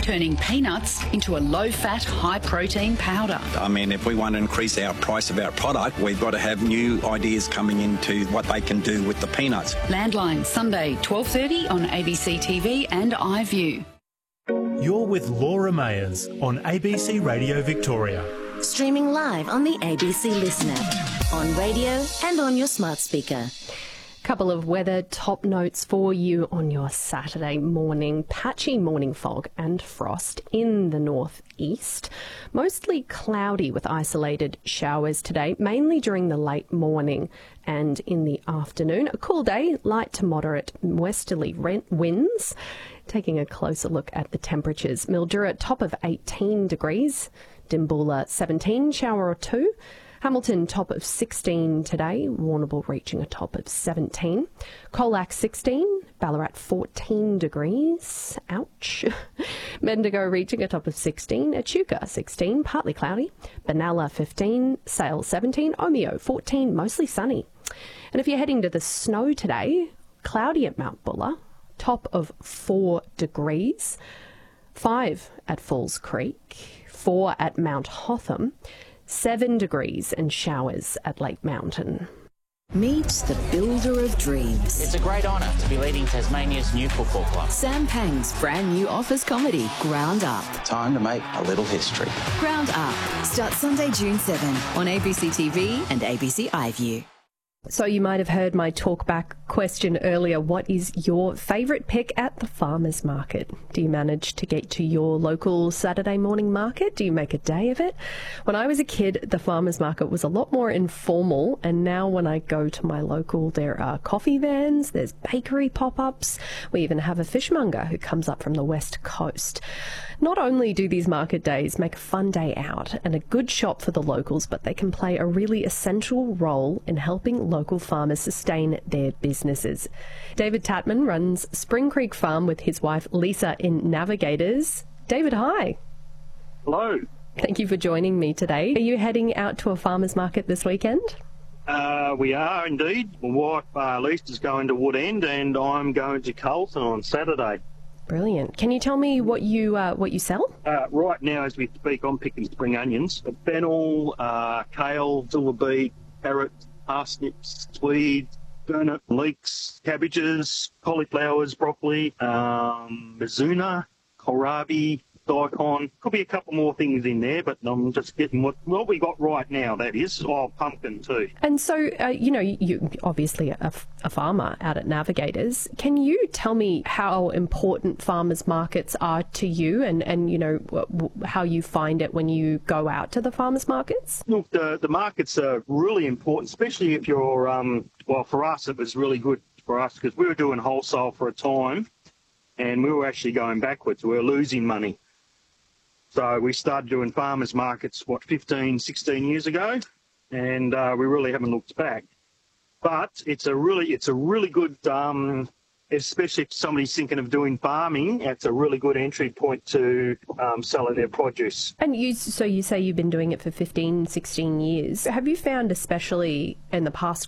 turning peanuts into a low-fat, high-protein powder. I mean, if we want to increase our price of our product, we've got to have new ideas coming into what they can do with the peanuts. Landline, Sunday, 12:30 on ABC TV and iView. You're with Laura Mayers on ABC Radio Victoria. Streaming live on the ABC Listen app, on radio and on your smart speaker. Couple of weather top notes for you on your Saturday morning. Patchy morning fog and frost in the northeast. Mostly cloudy with isolated showers today, mainly during the late morning and in the afternoon. A cool day, light to moderate westerly winds. Taking a closer look at the temperatures. Mildura top of 18 degrees. Dimboola 17, shower or two. Hamilton top of 16 today, Warrnambool reaching a top of 17. Colac 16, Ballarat 14 degrees, ouch. Bendigo reaching a top of 16, Echuca 16, partly cloudy. Benalla 15, Sale 17, Omeo 14, mostly sunny. And if you're heading to the snow today, cloudy at Mount Buller, top of 4 degrees, 5 at Falls Creek, 4 at Mount Hotham, 7 degrees and showers at Lake Mountain. Meet the builder of dreams. It's a great honour to be leading Tasmania's new football club. Sam Pang's brand new office comedy, Ground Up. Time to make a little history. Ground Up starts Sunday, June 7 on ABC TV and ABC iView. So you might have heard my talkback question earlier. What is your favourite pick at the farmers market? Do you manage to get to your local Saturday morning market? Do you make a day of it? When I was a kid, the farmers market was a lot more informal, and now when I go to my local, there are coffee vans, there's bakery pop-ups. We even have a fishmonger who comes up from the west coast. Not only do these market days make a fun day out and a good shop for the locals, but they can play a really essential role in helping local farmers sustain their businesses. David Tatman runs Spring Creek Farm with his wife Lisa in Navigators. David, hi. Hello. Thank you for joining me today. Are you heading out to a farmers market this weekend? We are indeed. My wife Lisa's going to Woodend and I'm going to Carlton on Saturday. Brilliant. Can you tell me what you sell? Right now, as we speak, I'm picking spring onions, fennel, kale, silver beet, carrot, parsnips, swede, turnip, leeks, cabbages, cauliflowers, broccoli, mizuna, kohlrabi, daikon. Could be a couple more things in there, but I'm just getting what we got right now, that is. Oh, pumpkin too. And so, you obviously a farmer out at Navigators. Can you tell me how important farmers markets are to you and how you find it when you go out to the farmers markets? Look, the markets are really important, especially if you're, for us it was really good for us because we were doing wholesale for a time and we were actually going backwards. We were losing money. So we started doing farmers markets, 15, 16 years ago, and we really haven't looked back. But it's a really good, especially if somebody's thinking of doing farming, it's a really good entry point to selling their produce. And you say you've been doing it for 15, 16 years. Have you found, especially in the past